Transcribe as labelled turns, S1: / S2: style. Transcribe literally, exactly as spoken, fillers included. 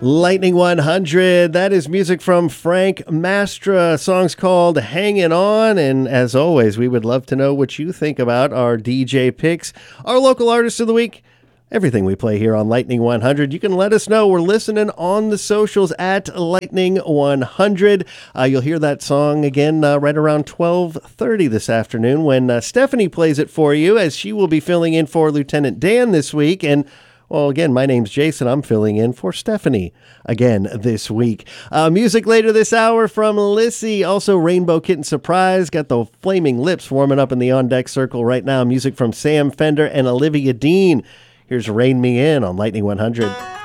S1: Lightning one hundred, that is music from Frank Mastra. Song's called Hanging On. And as always, we would love to know what you think about our D J picks, our local artists of the week, everything we play here on Lightning one hundred. You can let us know. We're listening on the socials at Lightning one hundred. Uh, you'll hear that song again uh, right around twelve thirty this afternoon when uh, Stephanie plays it for you, as she will be filling in for Lieutenant Dan this week. And well, again, my name's Jason. I'm filling in for Stephanie again this week. Uh, music later this hour from Lissy. Also, Rainbow Kitten Surprise. Got the Flaming Lips warming up in the On Deck Circle right now. Music from Sam Fender and Olivia Dean. Here's Rain Me In on Lightning one hundred.